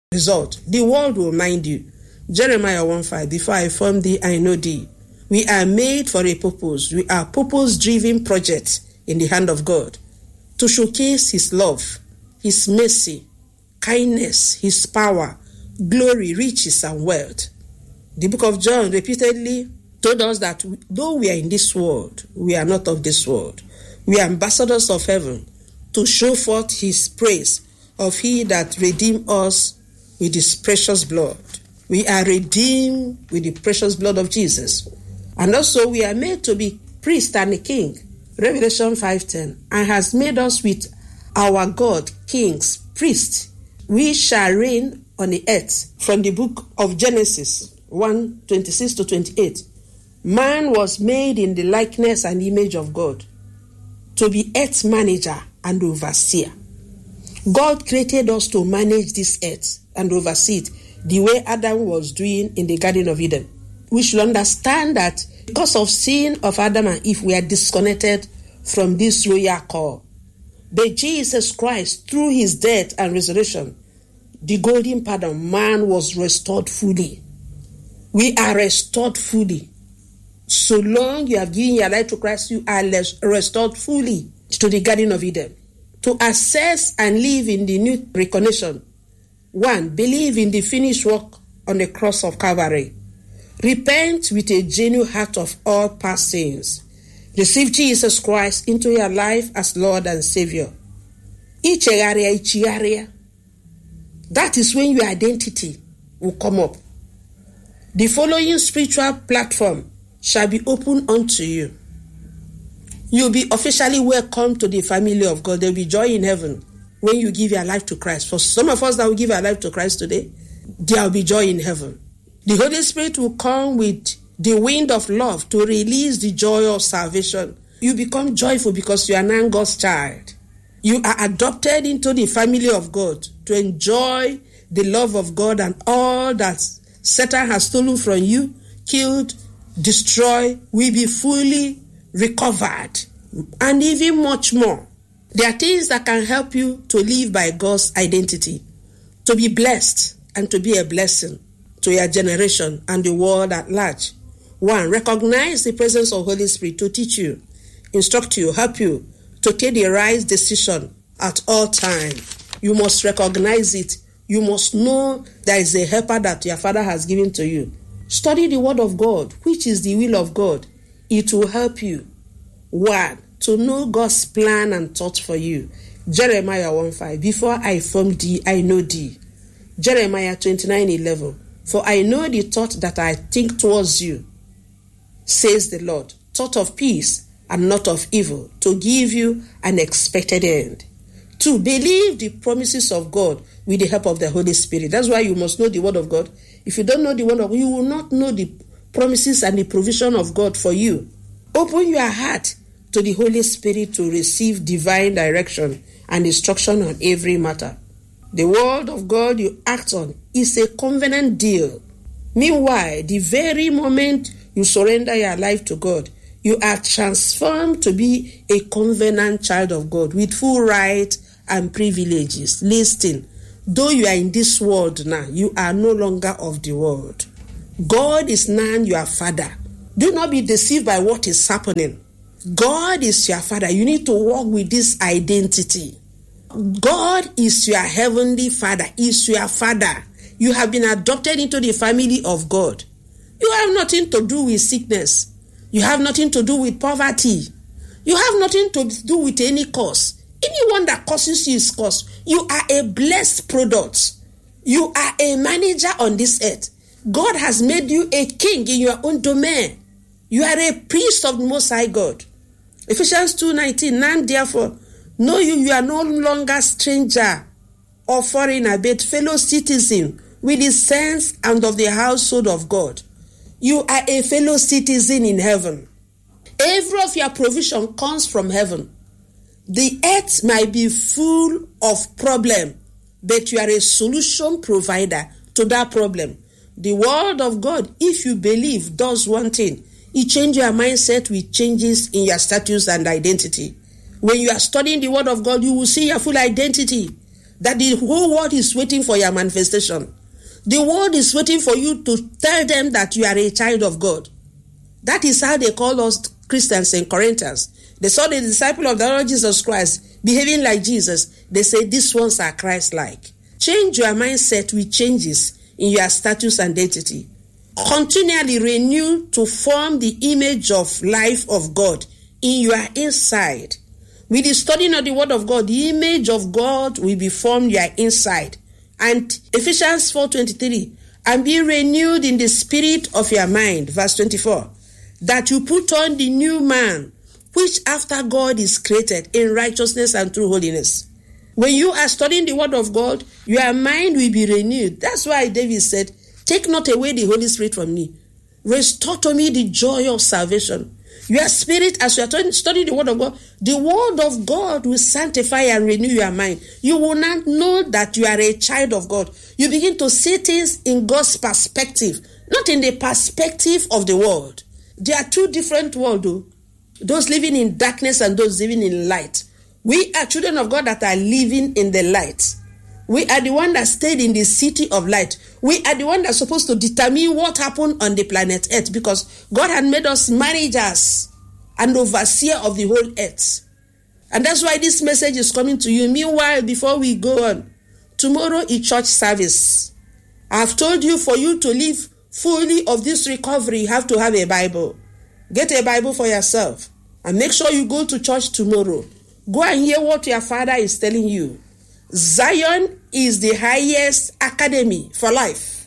result, the world will mind you. Jeremiah 1:5, before I formed thee, I know thee. We are made for a purpose. We are purpose-driven projects in the hand of God to showcase his love, his mercy, kindness, his power, glory, riches, and wealth. The book of John repeatedly told us that though we are in this world, we are not of this world. We are ambassadors of heaven to show forth his praise of he that redeemed us with his precious blood. We are redeemed with the precious blood of Jesus. And also we are made to be priest and a king. Revelation 5:10. And has made us with our God, kings, priests. We shall reign on the earth. From the book of Genesis 1:26-28. Man was made in the likeness and image of God to be earth manager and overseer. God created us to manage this earth and oversee it the way Adam was doing in the Garden of Eden. We should understand that because of sin of Adam and Eve, we are disconnected from this royal call. But Jesus Christ, through his death and resurrection, the golden pardon, man was restored fully. We are restored fully. So long you have given your life to Christ, you are restored fully to the Garden of Eden. To access and live in the new recognition, 1, believe in the finished work on the cross of Calvary. Repent with a genuine heart of all past sins. Receive Jesus Christ into your life as Lord and Savior. Ichigharia. That is when your identity will come up. The following spiritual platform shall be open unto you. You'll be officially welcomed to the family of God. There will be joy in heaven when you give your life to Christ. For some of us that will give our life to Christ today, there will be joy in heaven. The Holy Spirit will come with the wind of love to release the joy of salvation. You become joyful because you are now God's child. You are adopted into the family of God to enjoy the love of God, and all that Satan has stolen from you, killed, destroyed, will be fully recovered, and even much more. There are things that can help you to live by God's identity, to be blessed and to be a blessing to your generation and the world at large. 1, recognize the presence of Holy Spirit to teach you, instruct you, help you to take the right decision at all times. You must recognize it. You must know there is a helper that your Father has given to you. Study the Word of God, which is the will of God. It will help you. 1, to know God's plan and thought for you. Jeremiah 1:5, before I formed thee, I know thee. Jeremiah 29:11, for I know the thought that I think towards you, says the Lord, thought of peace and not of evil, to give you an expected end. 2, believe the promises of God with the help of the Holy Spirit. That's why you must know the Word of God. If you don't know the Word of God, you will not know the promises and the provision of God for you. Open your heart to the Holy Spirit to receive divine direction and instruction on every matter. The word of God you act on is a covenant deal. Meanwhile, the very moment you surrender your life to God, you are transformed to be a covenant child of God with full rights and privileges. Listen, though you are in this world now, you are no longer of the world. God is now your Father. Do not be deceived by what is happening. God is your Father. You need to walk with this identity. God is your heavenly Father, is your Father. You have been adopted into the family of God. You have nothing to do with sickness. You have nothing to do with poverty. You have nothing to do with any cause. Anyone that causes you is cursed. You are a blessed product. You are a manager on this earth. God has made you a king in your own domain. You are a priest of the Most High God. Ephesians 2:19, now therefore, know you are no longer stranger or foreigner, but fellow citizen with the saints and of the household of God. You are a fellow citizen in heaven. Every of your provision comes from heaven. The earth might be full of problem, but you are a solution provider to that problem. The word of God, if you believe, does one thing. It changes your mindset with changes in your status and identity. When you are studying the word of God, you will see your full identity. that the whole world is waiting for your manifestation. The world is waiting for you to tell them that you are a child of God. That is how they call us Christians in Corinthians. They saw the disciple of the Lord Jesus Christ behaving like Jesus. They say these ones are Christ-like. Change your mindset with changes in your status and identity. Continually renew to form the image of life of God in your inside. With the studying of the word of God, the image of God will be formed your inside. And Ephesians 4:23, and be renewed in the spirit of your mind, verse 24, that you put on the new man, which after God is created in righteousness and true holiness. When you are studying the word of God, your mind will be renewed. That's why David said, take not away the Holy Spirit from me. Restore to me the joy of salvation. Your spirit, as you are studying the word of God will sanctify and renew your mind. You will not know that you are a child of God. You begin to see things in God's perspective, not in the perspective of the world. There are two different worlds, though. Those living in darkness and those living in light. We are children of God that are living in the light. We are the one that stayed in the city of light. We are the one that's supposed to determine what happened on the planet Earth, because God had made us managers and overseer of the whole earth. And that's why this message is coming to you. Meanwhile, before we go on, tomorrow is church service. I've told you, for you to live fully of this recovery, you have to have a Bible. Get a Bible for yourself and make sure you go to church tomorrow. Go and hear what your father is telling you. Zion is the highest academy for life.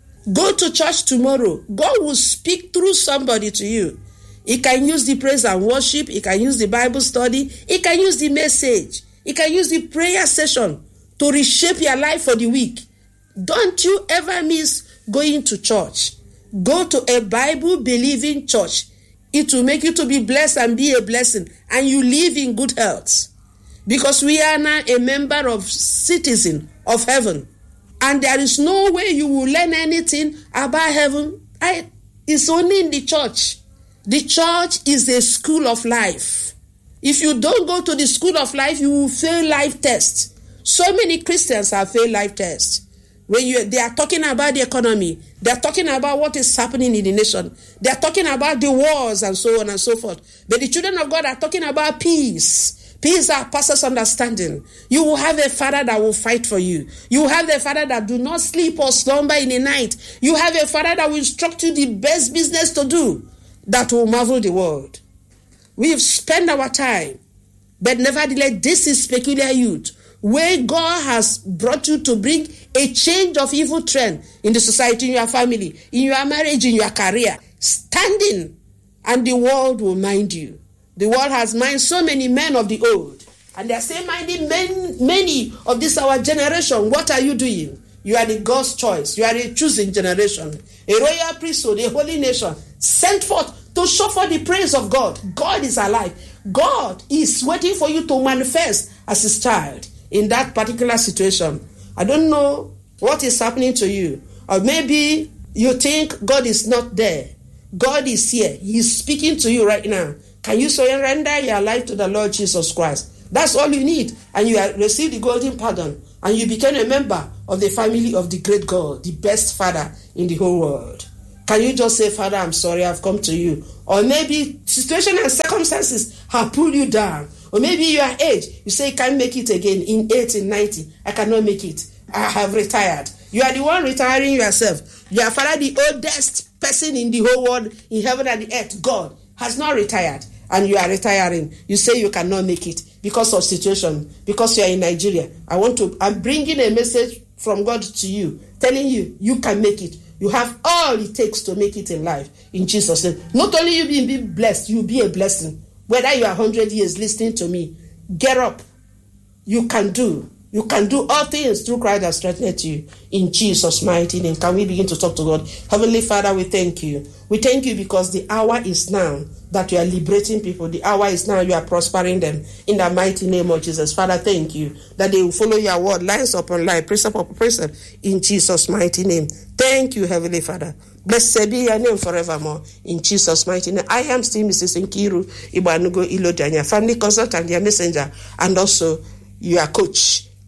Go to church tomorrow. God will speak through somebody to you. He can use the praise and worship. He can use the Bible study. He can use the message. He can use the prayer session to reshape your life for the week. Don't you ever miss going to church. Go to a Bible-believing church. It will make you to be blessed and be a blessing, and you live in good health. Because we are now a member of citizen of heaven. And there is no way you will learn anything about heaven. It's only in the church. The church is a school of life. If you don't go to the school of life, you will fail life tests. So many Christians have failed life tests. When they are talking about the economy, they are talking about what is happening in the nation. They are talking about the wars and so on and so forth. But the children of God are talking about peace. Peace that passes understanding. You will have a father that will fight for you. You will have a father that do not sleep or slumber in the night. You have a father that will instruct you the best business to do that will marvel the world. We've spent our time, but nevertheless, this is peculiar youth, where God has brought you to bring a change of evil trend in the society, in your family, in your marriage, in your career. Standing, and the world will mind you. The world has minded so many men of the old, and they are still minding many of this our generation. What are you doing? You are the God's choice. You are a choosing generation, a royal priesthood, a holy nation, sent forth to show for the praise of God. God is alive. God is waiting for you to manifest as his child in that particular situation. I don't know what is happening to you. Or maybe you think God is not there. God is here. He is speaking to you right now. Can you surrender your life to the Lord Jesus Christ? That's all you need. And you receive the golden pardon. And you become a member of the family of the great God, the best Father in the whole world. Can you just say, Father, I'm sorry, I've come to you? Or maybe situation and circumstances have pulled you down. Or maybe your age, you say, you can't make it again in 80, 90. I cannot make it. I have retired. You are the one retiring yourself. Your father, the oldest person in the whole world, in heaven and the earth, God, has not retired. And you are retiring. You say you cannot make it because of situation, because you are in Nigeria. I'm bringing a message from God to you, telling you, you can make it. You have all it takes to make it in life, in Jesus' name. Not only you being blessed, you'll be a blessing. Whether you are 100 years listening to me, get up. You can do all things through Christ that strengthens you, in Jesus' mighty name. Can we begin to talk to God? Heavenly Father, we thank you. We thank you because the hour is now that you are liberating people. The hour is now you are prospering them, in the mighty name of Jesus. Father, thank you that they will follow your word, lines upon line, precept upon precept, in Jesus' mighty name. Thank you, Heavenly Father. Blessed be your name forevermore, in Jesus' mighty name. I am still Mrs. Nkiru Ibanugo Ilodanya, family consultant, your messenger, and also your coach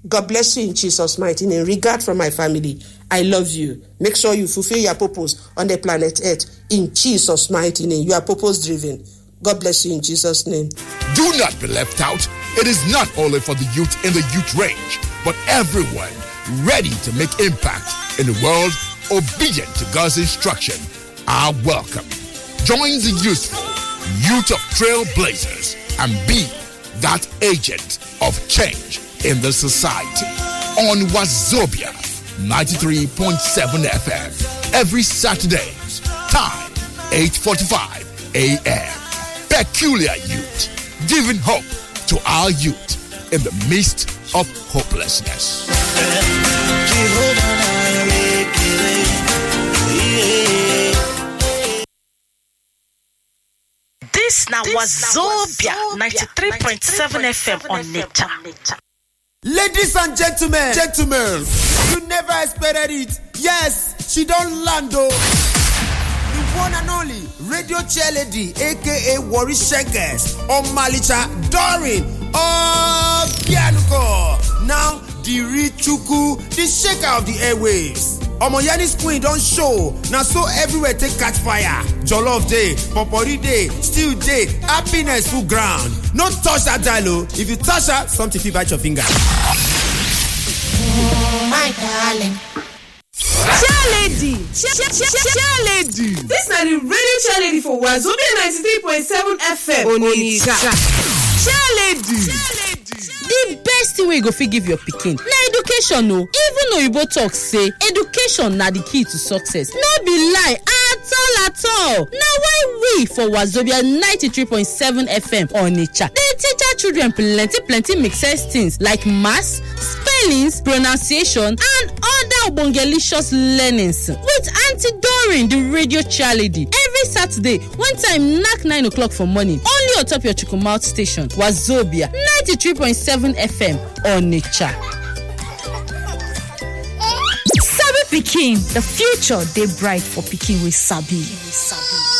God bless you in Jesus' mighty name. Regard from my family. I love you. Make sure you fulfill your purpose on the planet Earth in Jesus' mighty name. You are purpose driven. God bless you in Jesus' name. Do not be left out. It is not only for the youth in the youth range, but everyone ready to make impact in the world, obedient to God's instruction, are welcome. Join the youthful youth of Trailblazers and be that agent of change in the society on Wazobia 93.7 FM every Saturday, time 8:45 a.m. Peculiar Youth, giving hope to our youth in the midst of hopelessness. This now was Zobia 93.7 FM on Nature. Ladies and gentlemen, you never expected it. Yes, she don't land though. The one and only radio chairlady, aka Worry Shakers, Omalicha Dorin, Bianuko. Now the Richuku, the shaker of the airwaves. Omoyani's queen don't show. Now so everywhere take catch fire. Jollof day, popori day, stew day, happiness full ground. No touch that dialogue. If you touch her, something feel bite your finger. My darling. Chairlady. This is the radio chairlady for Wazobia 93.7 FM. Onitsha. Chairlady. The best thing we go fit give your pikin na education o. Even Oyibo talk say education na the key to success. No be lie at all. Na why we for Wazobia 93.7 FM Onitsha dey teach our children plenty make sense things like maths, spellings, pronunciation and other obongelicious learnings with Auntie Doreen, the radio chairlady, every Saturday when time knack 9 o'clock for morning only on top your Chukwumouth station Wazobia 93.7 FM Onitsha. Sabi Pikin, the future dey bright for Pikin with Sabi.